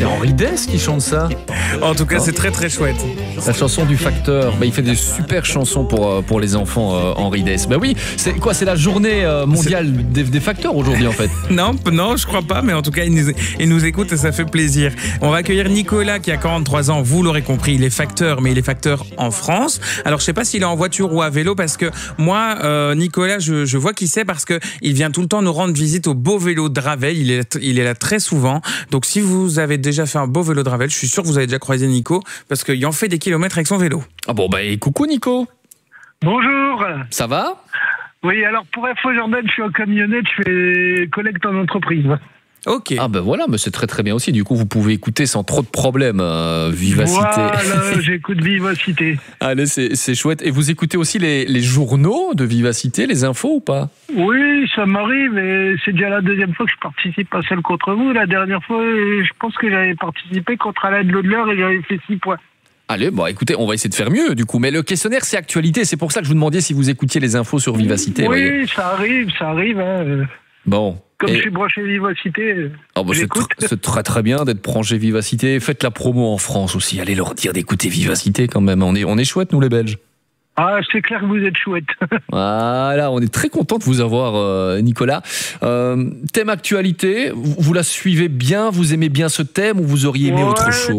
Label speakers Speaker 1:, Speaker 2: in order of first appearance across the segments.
Speaker 1: c'est Henri Dess qui chante ça.
Speaker 2: En tout cas, c'est très très chouette.
Speaker 1: La chanson du facteur. Il fait des super chansons pour les enfants, Henri Dess. Oui, c'est quoi? C'est la journée mondiale des facteurs aujourd'hui en fait.
Speaker 2: Non, je crois pas, mais en tout cas, il nous écoute et ça fait plaisir. On va accueillir Nicolas qui a 43 ans. Vous l'aurez compris, il est facteur, mais il est facteur en France. Alors, je sais pas s'il est en voiture ou à vélo parce que moi, Nicolas, je vois qui c'est parce que il vient tout le temps nous rendre visite au beau vélo de Ravel. Il est là très souvent. Donc, si vous avez déjà fait un beau vélo de Ravel, je suis sûr que vous avez déjà croisé Nico parce qu'il en fait des kilomètres avec son vélo.
Speaker 1: Ah bon, coucou Nico.
Speaker 3: Bonjour.
Speaker 1: Ça va?
Speaker 3: Oui, alors pour info Jordan, je suis en camionnette, je fais collecte en entreprise.
Speaker 2: Ok.
Speaker 1: Ah voilà, mais c'est très très bien aussi. Du coup, vous pouvez écouter sans trop de problèmes Vivacité.
Speaker 3: Voilà, j'écoute Vivacité.
Speaker 1: Allez, c'est chouette. Et vous écoutez aussi les journaux de Vivacité, les infos ou pas?
Speaker 3: Oui, ça m'arrive et c'est déjà la deuxième fois que je participe à celle contre vous. La dernière fois, je pense que j'avais participé contre Alain Delodler et j'avais fait 6 points.
Speaker 1: Allez, écoutez, on va essayer de faire mieux du coup. Mais le questionnaire, c'est actualité. C'est pour ça que je vous demandais si vous écoutiez les infos sur Vivacité.
Speaker 3: Oui,
Speaker 1: voyez.
Speaker 3: ça arrive. Hein.
Speaker 1: Bon.
Speaker 3: Comme je suis branché Vivacité, j'écoute.
Speaker 1: C'est très très bien d'être branché Vivacité. Faites la promo en France aussi. Allez leur dire d'écouter Vivacité quand même. On est chouettes, nous les Belges.
Speaker 3: Ah, c'est clair que vous êtes chouette.
Speaker 1: Voilà, on est très content de vous avoir, Nicolas. Thème actualité, vous la suivez bien? Vous aimez bien ce thème ou vous auriez aimé autre chose?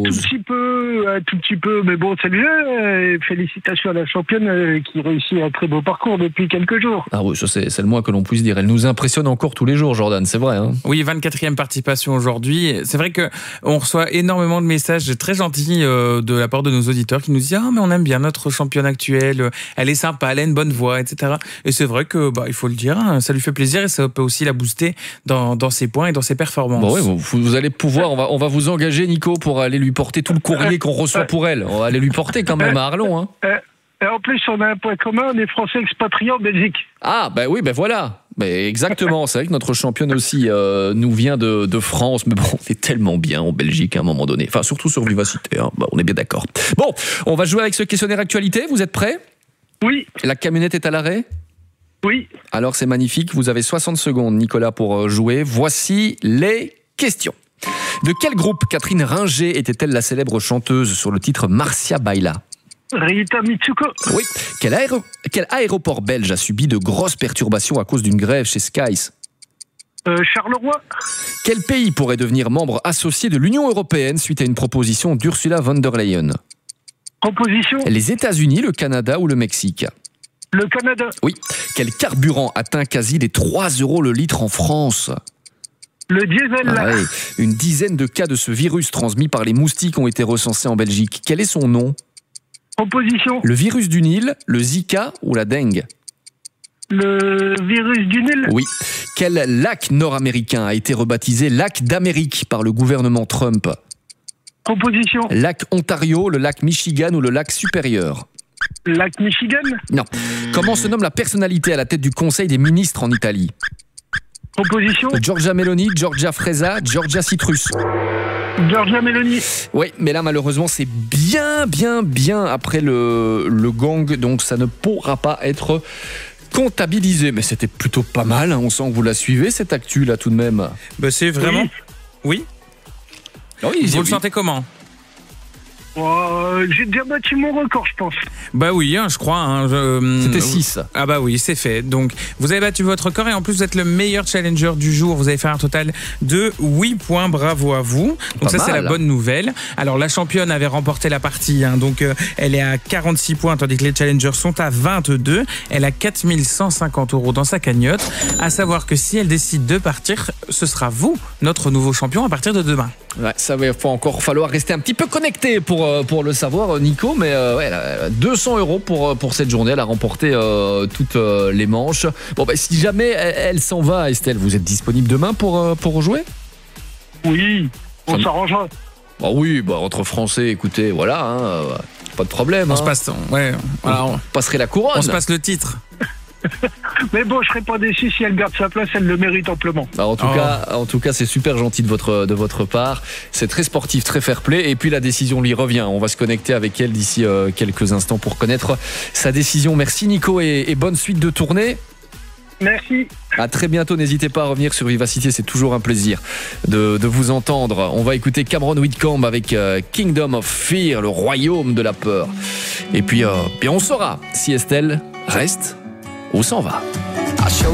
Speaker 3: Un tout petit peu, mais bon, c'est le jeu. Félicitations à la championne qui réussit un très beau parcours depuis quelques jours.
Speaker 1: Ah oui, ça c'est le moins que l'on puisse dire. Elle nous impressionne encore tous les jours, Jordan, c'est vrai. Hein?
Speaker 2: Oui, 24e participation aujourd'hui. C'est vrai qu'on reçoit énormément de messages très gentils de la part de nos auditeurs qui nous disent « Ah, mais on aime bien notre championne actuelle. Elle est sympa, elle a une bonne voix, etc. » Et c'est vrai que, il faut le dire, ça lui fait plaisir et ça peut aussi la booster dans ses points et dans ses performances.
Speaker 1: Bon, oui, vous allez pouvoir, on va vous engager, Nico, pour aller lui porter tout le courrier qu'on reçoit pour elle. On va aller lui porter quand même à Arlon. Hein.
Speaker 3: Et en plus, on a un point commun, on est français expatriés en Belgique.
Speaker 1: Ah, oui, voilà. Exactement, c'est vrai que notre championne aussi nous vient de France, mais bon, on est tellement bien en Belgique à un moment donné. Enfin, surtout sur Vivacité, hein. On est bien d'accord. Bon, on va jouer avec ce questionnaire actualité, vous êtes prêts?
Speaker 3: Oui.
Speaker 1: La camionnette est à l'arrêt?
Speaker 3: Oui.
Speaker 1: Alors c'est magnifique, vous avez 60 secondes, Nicolas, pour jouer. Voici les questions. De quel groupe Catherine Ringer était-elle la célèbre chanteuse sur le titre Marcia Baila?
Speaker 3: Rita Mitsuko.
Speaker 1: Oui. Quel aéroport belge a subi de grosses perturbations à cause d'une grève chez Skies?
Speaker 3: Charleroi.
Speaker 1: Quel pays pourrait devenir membre associé de l'Union européenne suite à une proposition d'Ursula von der Leyen?
Speaker 3: Proposition.
Speaker 1: Les États-Unis, le Canada ou le Mexique?
Speaker 3: Le Canada.
Speaker 1: Oui. Quel carburant atteint quasi les 3 € le litre en France?
Speaker 3: Le diesel.
Speaker 1: Oui. Une dizaine de cas de ce virus transmis par les moustiques ont été recensés en Belgique. Quel est son nom?
Speaker 3: Proposition.
Speaker 1: Le virus du Nil, le Zika ou la dengue?
Speaker 3: Le virus du Nil.
Speaker 1: Oui. Quel lac nord-américain a été rebaptisé lac d'Amérique par le gouvernement Trump?
Speaker 3: Proposition.
Speaker 1: Lac Ontario, le lac Michigan ou le lac Supérieur?
Speaker 3: Lac Michigan.
Speaker 1: Non. Comment se nomme la personnalité à la tête du Conseil des ministres en Italie?
Speaker 3: Proposition.
Speaker 1: Giorgia Meloni, Giorgia Fresa, Giorgia Citrus.
Speaker 3: Giorgia Meloni.
Speaker 1: Oui, mais là malheureusement c'est bien après le gang, donc ça ne pourra pas être comptabilisé. Mais c'était plutôt pas mal, hein. On sent que vous la suivez cette actu là tout de même.
Speaker 2: C'est vraiment... Oui.
Speaker 1: Oui,
Speaker 2: vous le sentez comment?
Speaker 3: J'ai déjà battu mon record, je pense.
Speaker 2: Oui, je crois.
Speaker 1: C'était 6.
Speaker 2: Ah oui, c'est fait. Donc, vous avez battu votre record et en plus, vous êtes le meilleur challenger du jour. Vous avez fait un total de 8 points. Bravo à vous. Donc ça, c'est la bonne nouvelle. Alors, la championne avait remporté la partie. Donc, elle est à 46 points, tandis que les challengers sont à 22. Elle a 4 150 € dans sa cagnotte. À savoir que si elle décide de partir, ce sera vous, notre nouveau champion, à partir de demain.
Speaker 1: Ouais, ça va encore falloir rester un petit peu connecté pour le savoir, Nico, mais 200 € pour cette journée. Elle a remporté toutes les manches. Bon, si jamais elle s'en va, Estelle, vous êtes disponible demain pour jouer?
Speaker 3: Oui, on s'arrangera.
Speaker 1: Oui, entre Français, écoutez, voilà, pas de problème.
Speaker 2: On se passe,
Speaker 1: on passerait la couronne.
Speaker 2: On se passe le titre.
Speaker 3: Mais bon, je serais pas déçu si elle garde sa place, elle le mérite amplement.
Speaker 1: En tout cas, c'est super gentil de votre part. C'est très sportif, très fair play. Et puis la décision lui revient. On va se connecter avec elle d'ici quelques instants pour connaître sa décision. Merci Nico et bonne suite de tournée.
Speaker 3: Merci.
Speaker 1: À très bientôt, n'hésitez pas à revenir sur Vivacité, c'est toujours un plaisir de vous entendre. On va écouter Cameron Whitcomb avec Kingdom of Fear, le royaume de la peur. Et puis on saura si Estelle reste ou s'en va.